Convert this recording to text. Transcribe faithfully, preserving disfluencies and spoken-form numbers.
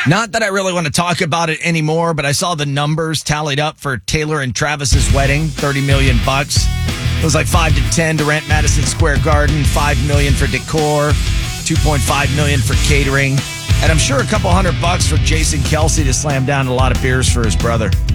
Not that I really want to talk about it anymore, but I saw the numbers tallied up for Taylor and Travis's wedding, thirty million bucks. It was like five to ten to rent Madison Square Garden, five million for decor, two point five million for catering, and I'm sure a couple hundred bucks for Jason Kelsey to slam down a lot of beers for his brother.